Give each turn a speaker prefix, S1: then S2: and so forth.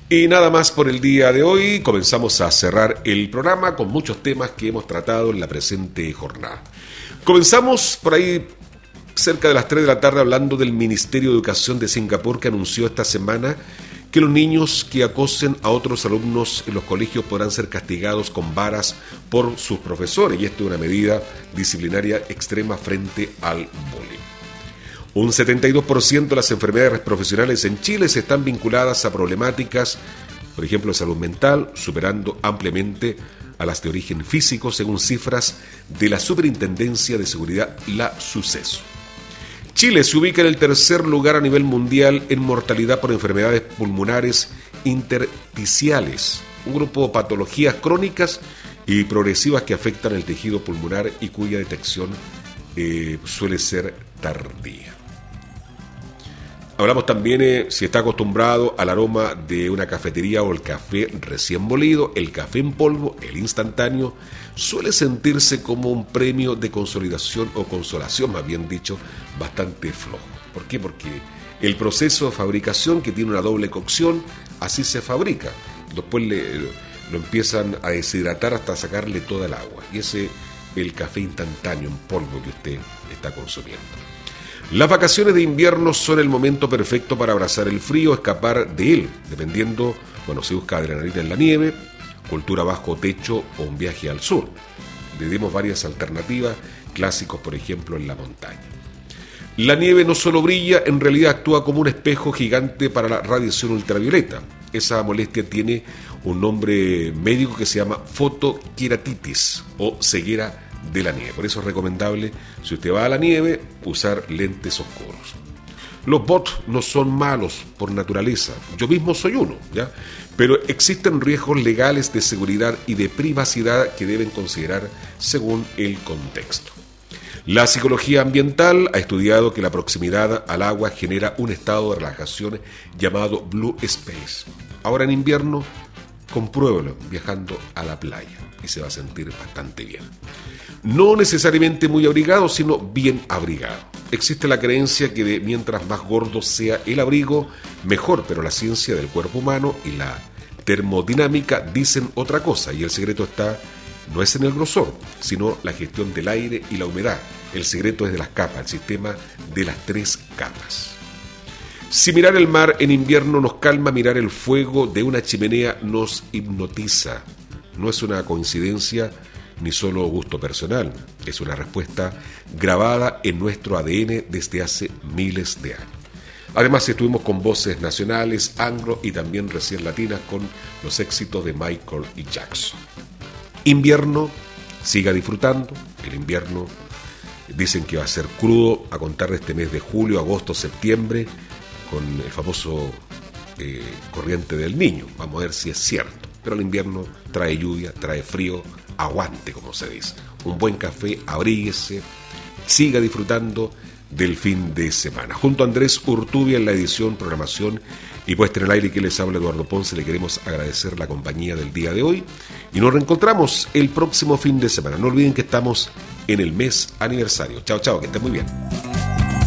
S1: Y nada más por el día de hoy. Comenzamos a cerrar el programa con muchos temas que hemos tratado en la presente jornada. Comenzamos por ahí cerca de las 3 de la tarde hablando del Ministerio de Educación de Singapur, que anunció esta semana que los niños que acosen a otros alumnos en los colegios podrán ser castigados con varas por sus profesores, y esto es una medida disciplinaria extrema frente al bullying. Un 72% de las enfermedades profesionales en Chile se están vinculadas a problemáticas, por ejemplo, de salud mental, superando ampliamente a las de origen físico, según cifras de la Superintendencia de Seguridad, la SUCESO. Chile se ubica en el tercer lugar a nivel mundial en mortalidad por enfermedades pulmonares intersticiales, un grupo de patologías crónicas y progresivas que afectan el tejido pulmonar y cuya detección suele ser tardía. Hablamos también si está acostumbrado al aroma de una cafetería o el café recién molido. El café en polvo, el instantáneo, suele sentirse como un premio de consolidación o consolación, más bien dicho, bastante flojo. ¿Por qué? Porque el proceso de fabricación, que tiene una doble cocción, así se fabrica. Después lo empiezan a deshidratar hasta sacarle toda el agua. Y ese es el café instantáneo en polvo que usted está consumiendo. Las vacaciones de invierno son el momento perfecto para abrazar el frío, escapar de él, dependiendo, si busca adrenalina en la nieve, cultura bajo techo o un viaje al sur. Le dimos varias alternativas, clásicos por ejemplo en la montaña. La nieve no solo brilla, en realidad actúa como un espejo gigante para la radiación ultravioleta. Esa molestia tiene un nombre médico que se llama fotoqueratitis o ceguera de la nieve. Por eso es recomendable, si usted va a la nieve, usar lentes oscuros. Los bots no son malos por naturaleza, yo mismo soy uno, ¿ya? Pero existen riesgos legales de seguridad y de privacidad que deben considerar según el contexto. La psicología ambiental ha estudiado que la proximidad al agua genera un estado de relajación llamado Blue Space. Ahora en invierno, compruébelo viajando a la playa y se va a sentir bastante bien. No necesariamente muy abrigado, sino bien abrigado. Existe la creencia que mientras más gordo sea el abrigo, mejor, pero la ciencia del cuerpo humano y la termodinámica dicen otra cosa, y el secreto no es en el grosor, sino la gestión del aire y la humedad. El secreto es de las capas, el sistema de las 3 capas. Si mirar el mar en invierno nos calma, mirar el fuego de una chimenea nos hipnotiza. No es una coincidencia ni solo gusto personal, es una respuesta grabada en nuestro ADN desde hace miles de años. Además estuvimos con voces nacionales, anglo y también recién latinas con los éxitos de Michael y Jackson. Invierno, siga disfrutando. El invierno dicen que va a ser crudo a contar de este mes de julio, agosto, septiembre, con el famoso corriente del Niño. Vamos a ver si es cierto. Pero el invierno trae lluvia, trae frío, aguante, como se dice. Un buen café, abríguese, siga disfrutando del fin de semana. Junto a Andrés Urtubia en la edición, programación y puesta en el aire, que les habla Eduardo Ponce, le queremos agradecer la compañía del día de hoy y nos reencontramos el próximo fin de semana. No olviden que estamos en el mes aniversario. Chao, chao, que estén muy bien.